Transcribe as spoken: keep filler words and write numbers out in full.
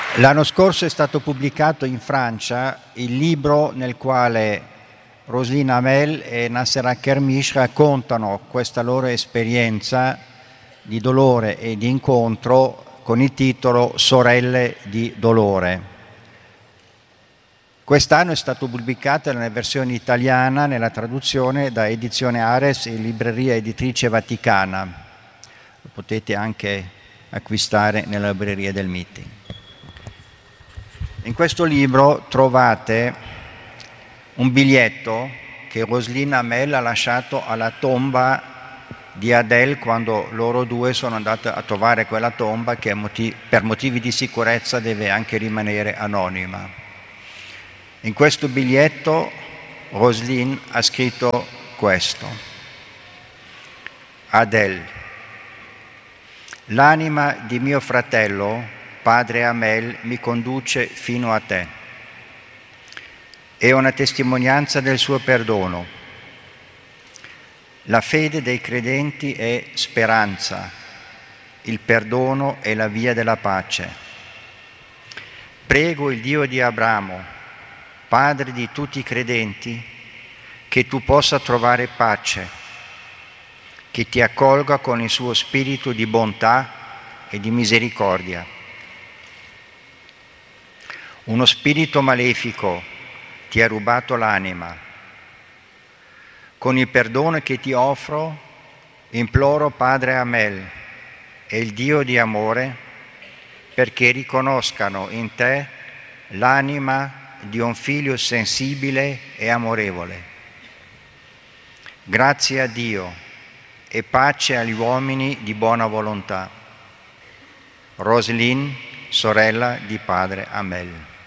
L'anno scorso è stato pubblicato in Francia il libro nel quale Roselyne Hamel e Nasser Kermish raccontano questa loro esperienza di dolore e di incontro con il titolo Sorelle di dolore. Quest'anno è stato pubblicato nella versione italiana, nella traduzione da Edizione Ares e Libreria Editrice Vaticana. Lo potete anche acquistare nella libreria del Meeting. In questo libro trovate un biglietto che Roselyne Hamel ha lasciato alla tomba di Adèle quando loro due sono andate a trovare quella tomba che per motivi di sicurezza deve anche rimanere anonima. In questo biglietto Roselyne ha scritto questo: Adèle, l'anima di mio fratello, padre Hamel, mi conduce fino a te. È una testimonianza del suo perdono. La fede dei credenti è speranza, il perdono è la via della pace. Prego il Dio di Abramo, Padre di tutti i credenti, che tu possa trovare pace, che ti accolga con il suo spirito di bontà e di misericordia. Uno spirito malefico ti ha rubato l'anima. Con il perdono che ti offro, imploro Padre Hamel e il Dio di amore perché riconoscano in te l'anima di un figlio sensibile e amorevole. Grazie a Dio e pace agli uomini di buona volontà. Roselyne, sorella di padre Hamel.